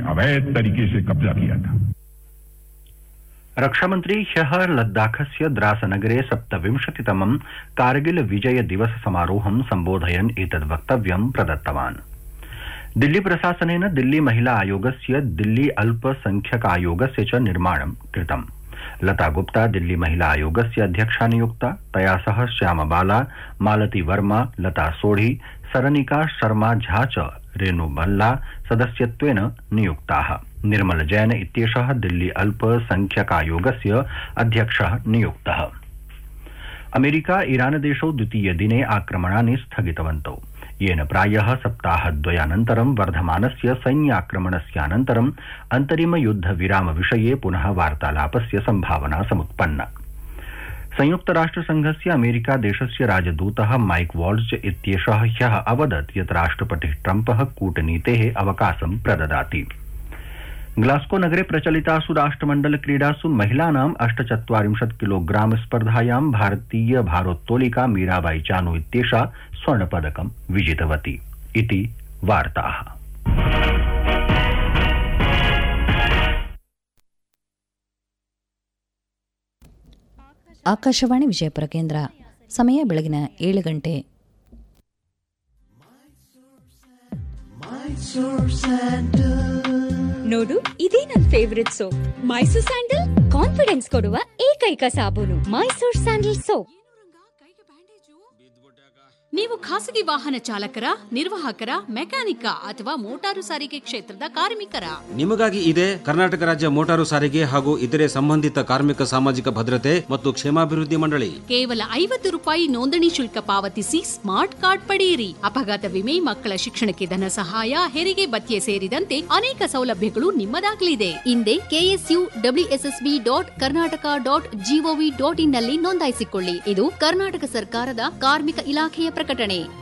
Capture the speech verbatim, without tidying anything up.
अवैध तरीके से कब्जा किया था। रक्षामन्त्री ह्यः लद्दाखस्य द्रासनगरे सप्तविंशतितमं कारगिल विजय दिवस समारोहं सम्बोधयन् एतद् वक्तव्यं प्रदत्तवान्। दिल्ली प्रशासनेन दिल्ली महिला आयोगस्य दिल्ली अल्पसंख्यकायोगस्य च निर्माणं कृतम्। लता गुप्ता दिल्ली महिला आयोगस्य अध्यक्षा नियुक्ता। तया सह श्यामबाला, मालती वर्मा, लता सोढ़ी, सरनिका शर्मा झा च रेणु बल्ला सदस्यत्वेन नियुक्ताः। निर्मल जैन इत्येषः दिल्ली अल्पसंख्यकायोगस्य अध्यक्षः नियुक्तः। अमेरिका ईरान देशौ द्वितीय दिने आक्रमणानि स्थगितवन्तौ, येन प्रायः सप्ताहद्वयानन्तरं वर्धमानस्य सैन्याक्रमणस्यानन्तरं अन्तरिम युद्ध विराम विषये पुनः वार्तालापस्य सम्भावना समुत्पन्ना। संयुक्त राष्ट्र संघस्य अमेरिका देशस्य राजदूतः माइक वॉल्ज इत्येषः ह्यः अवदत् यत् राष्ट्रपतिः ट्रम्पः कूटनीतेः अवकाशं प्रददाति। ग्लास्को नगरे प्रचलितासु राष्ट्रमण्डल क्रीडासु महिलानाम् अष्टचत्वारिंशत् किलोग्राम स्पर्धायां भारतीय भारोत्तोलिका मीराबाई चानू इत्येषा स्वर्णपदकं विजितवती इति वार्ताः। ಆಕಾಶವಾಣಿ ವಿಜಯಪುರ ಕೇಂದ್ರ. ಸಮಯ ಬೆಳಗಿನ ಏಳು ಗಂಟೆ. ನೋಡು, ಇದೇ ನನ್ favourite soap. Mysore sandal confidence ಕೊಡುವ ಏಕೈಕ ಸಾಬೂನು. Mysore sandal soap. ನೀವು ಖಾಸಗಿ ವಾಹನ ಚಾಲಕರ, ನಿರ್ವಾಹಕರ, ಮೆಕ್ಯಾನಿಕ ಅಥವಾ ಮೋಟಾರು ಸಾರಿಗೆ ಕ್ಷೇತ್ರದ ಕಾರ್ಮಿಕರ? ನಿಮಗಾಗಿ ಇದೆ ಕರ್ನಾಟಕ ರಾಜ್ಯ ಮೋಟಾರು ಸಾರಿಗೆ ಹಾಗೂ ಇತರೆ ಸಂಬಂಧಿತ ಕಾರ್ಮಿಕ ಸಾಮಾಜಿಕ ಭದ್ರತೆ ಮತ್ತು ಕ್ಷೇಮಾಭಿವೃದ್ಧಿ ಮಂಡಳಿ. ಕೇವಲ ಐವತ್ತು ರೂಪಾಯಿ ನೋಂದಣಿ ಶುಲ್ಕ ಪಾವತಿಸಿ ಸ್ಮಾರ್ಟ್ ಕಾರ್ಡ್ ಪಡೆಯಿರಿ. ಅಪಘಾತ ವಿಮೆ, ಮಕ್ಕಳ ಶಿಕ್ಷಣಕ್ಕೆ ಧನ ಸಹಾಯ, ಹೆರಿಗೆ ಭತ್ಯೆ ಸೇರಿದಂತೆ ಅನೇಕ ಸೌಲಭ್ಯಗಳು ನಿಮ್ಮದಾಗಲಿದೆ. ಹಿಂದೆ KSU WSSB dot Karnataka dot gov dot in ನಲ್ಲಿ ನೋಂದಾಯಿಸಿಕೊಳ್ಳಿ. ಇದು ಕರ್ನಾಟಕ ಸರ್ಕಾರದ ಕಾರ್ಮಿಕ ಇಲಾಖೆಯ ಪ್ರಕಟಣೆ.